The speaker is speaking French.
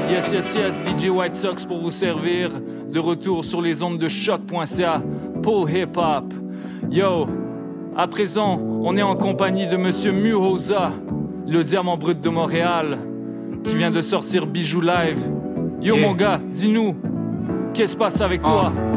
Yes, yes, yes, DJ White Sox pour vous servir. De retour sur les ondes de choc.ca pour hip hop. Yo, à présent, on est en compagnie de Monsieur Muhoza, le diamant brut de Montréal, qui vient de sortir Bijou Live. Yo mon gars, dis-nous, qu'est-ce qui se passe avec toi?